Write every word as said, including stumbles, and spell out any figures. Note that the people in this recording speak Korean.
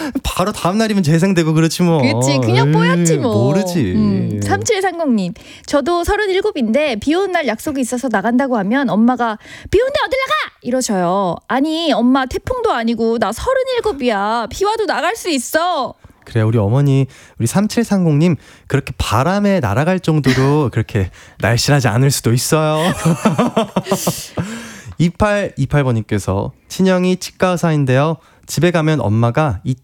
바로 다음 날이면 재생되고 그렇지 뭐. 그치, 그냥 뽀얗지 뭐. 모르지. 음, 삼칠삼공님, 저도 서른일곱인데 비 오는 날 약속이 있어서 나간다고 하면 엄마가 비 오는데 어딜 나가! 이러셔요. 아니 엄마 태풍도 아니고 나 서른일곱이야. 비 와도 나갈 수 있어. 그래, 우리 어머니, 우리 삼칠삼공님 그렇게 바람에 날아갈 정도로 그렇게 날씬하지 않을 수도 있어요. 이팔이팔번님께서 친형이 치과 의사인데요. 집에 가면 엄마가 이